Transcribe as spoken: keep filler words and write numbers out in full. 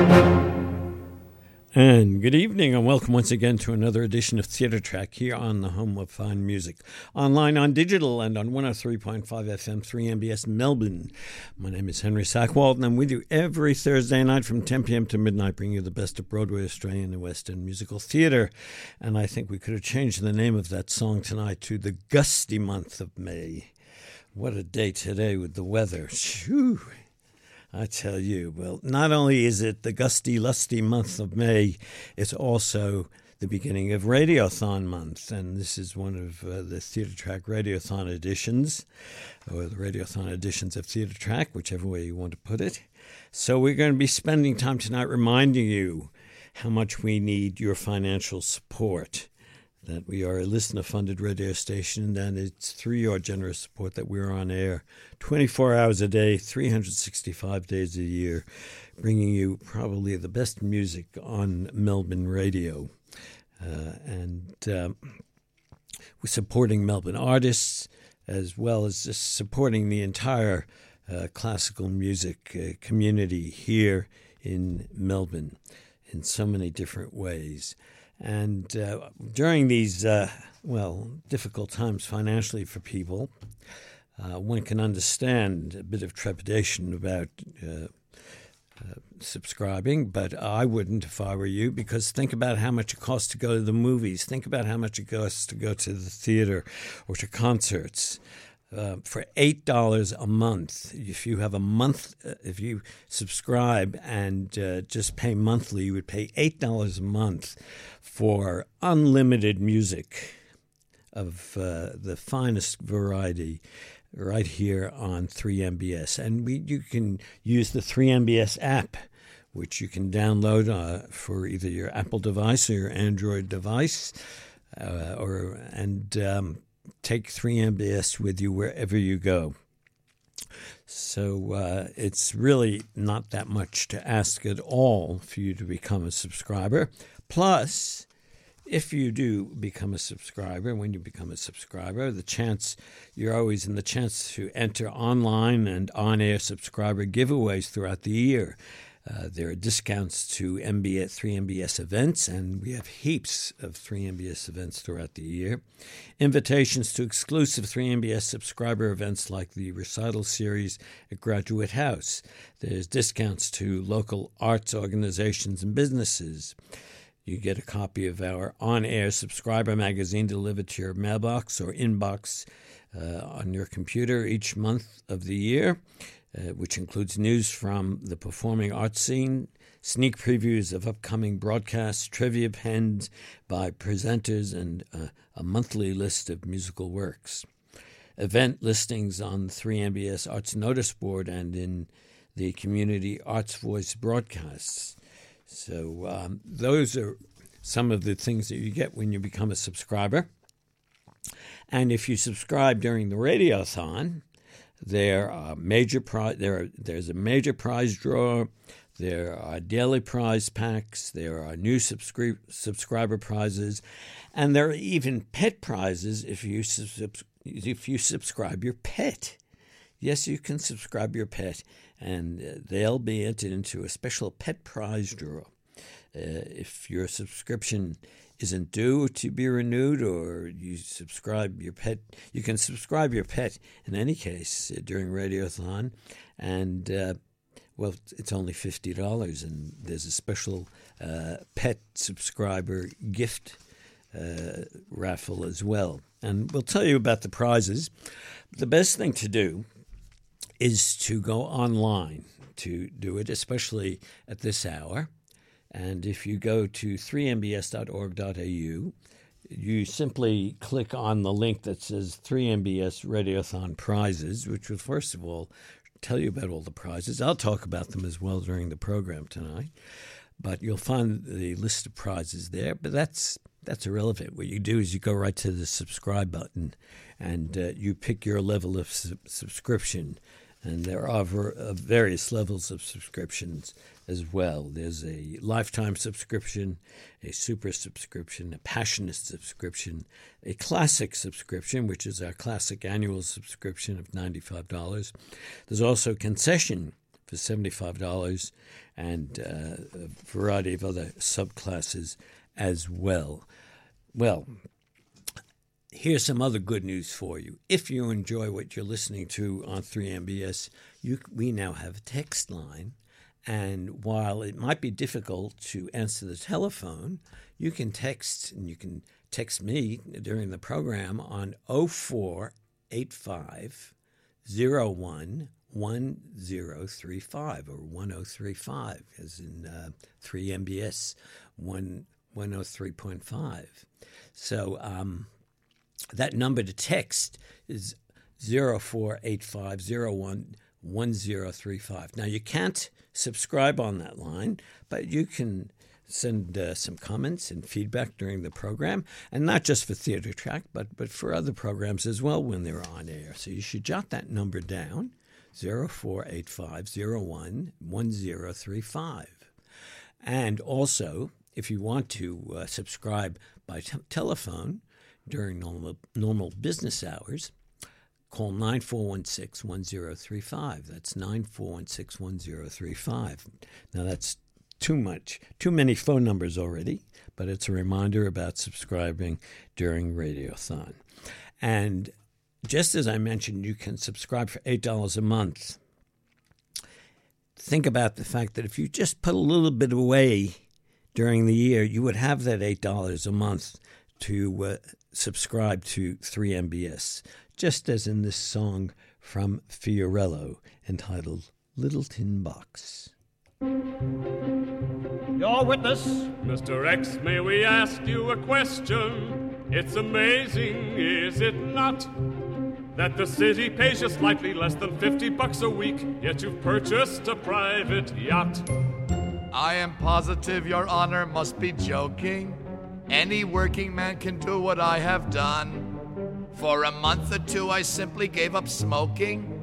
And good evening and welcome once again to another edition of Theatre Track here on the home of fine music. Online, on digital, and on one oh three point five F M, three M B S Melbourne. My name is Henry Sackwald and I'm with you every Thursday night from ten p.m. to midnight, bringing you the best of Broadway, Australian and West End musical theatre. And I think we could have changed the name of that song tonight to The Gusty Month of May. What a day today with the weather. Shoo! I tell you, well, not only is it the gusty, lusty month of May, it's also the beginning of Radiothon month. And this is one of uh, the Theatre Track Radiothon editions, or the Radiothon editions of Theatre Track, whichever way you want to put it. So we're going to be spending time tonight reminding you how much we need your financial support. That we are a listener-funded radio station, and it's through your generous support that we're on air twenty-four hours a day, three hundred sixty-five days a year, bringing you probably the best music on Melbourne radio. Uh, and um, we're supporting Melbourne artists, as well as just supporting the entire uh, classical music uh, community here in Melbourne in so many different ways. And uh, during these, uh, well, difficult times financially for people, uh, one can understand a bit of trepidation about uh, uh, subscribing, but I wouldn't if I were you, because think about how much it costs to go to the movies. Think about how much it costs to go to the theater or to concerts. Uh, for eight dollars a month, if you have a month, uh, if you subscribe and uh, just pay monthly, you would pay eight dollars a month for unlimited music of uh, the finest variety right here on three M B S. And we, you can use the three M B S app, which you can download uh, for either your Apple device or your Android device, uh, or and um, take three M B S with you wherever you go. So uh, it's really not that much to ask at all for you to become a subscriber. Plus, if you do become a subscriber, when you become a subscriber, the chance, you're always in the chance to enter online and on-air subscriber giveaways throughout the year. Uh, there are discounts to M B S, three M B S events, and we have heaps of three M B S events throughout the year. Invitations to exclusive three M B S subscriber events like the recital series at Graduate House. There's discounts to local arts organizations and businesses. You get a copy of our on-air subscriber magazine delivered to your mailbox or inbox uh, on your computer each month of the year. Uh, which includes news from the performing arts scene, sneak previews of upcoming broadcasts, trivia penned by presenters, and uh, a monthly list of musical works. Event listings on the three M B S Arts Notice Board and in the Community Arts Voice broadcasts. So um, those are some of the things that you get when you become a subscriber. And if you subscribe during the Radiothon, There are major pri- there are, there's a major prize draw. There are daily prize packs. There are new subscri- subscriber prizes, and there are even pet prizes if you sub- if you subscribe your pet. Yes, you can subscribe your pet, and they'll be entered into a special pet prize draw. Uh, if your subscription isn't due to be renewed, or you subscribe your pet, you can subscribe your pet in any case uh, during Radiothon, and uh, well, it's only fifty dollars, and there's a special uh, pet subscriber gift uh, raffle as well. And we'll tell you about the prizes. The best thing to do is to go online to do it, especially at this hour. And if you go to three m b s dot org dot a u, you simply click on the link that says three M B S Radiothon Prizes, which will, first of all, tell you about all the prizes. I'll talk about them as well during the program tonight. But you'll find the list of prizes there. But that's that's irrelevant. What you do is you go right to the subscribe button, and uh, you pick your level of su- subscription. And there are ver- uh, various levels of subscriptions as well. There's a lifetime subscription, a super subscription, a passionate subscription, a classic subscription, which is our classic annual subscription of ninety-five dollars. There's also concession for seventy-five dollars, and uh, a variety of other subclasses as well. Well, here's some other good news for you. If you enjoy what you're listening to on three M B S, you, we now have a text line. And while it might be difficult to answer the telephone, you can text, and you can text me during the program on oh four eight five oh one one oh three five or one oh three five, as in uh, three M B S one oh three point five. So um, that number to text is oh four eight five oh one one oh three five. Now, you can't subscribe on that line, but you can send uh, some comments and feedback during the program, and not just for Theater Track, but, but for other programs as well when they're on air. So you should jot that number down, oh four eight five oh one one oh three five. And also, if you want to uh, subscribe by t- telephone during normal normal business hours, call nine four one six one oh three five. That's nine four one six one oh three five. Now, that's too much, too many phone numbers already, but it's a reminder about subscribing during Radiothon. And just as I mentioned, you can subscribe for eight dollars a month. Think about the fact that if you just put a little bit away during the year, you would have that eight dollars a month to uh, subscribe to three M B S, just as in this song from Fiorello entitled Little Tin Box. Your witness. Mister X, may we ask you a question? It's amazing, is it not, that the city pays you slightly less than fifty bucks a week, yet you've purchased a private yacht. I am positive your honor must be joking. Any working man can do what I have done. For a month or two I simply gave up smoking.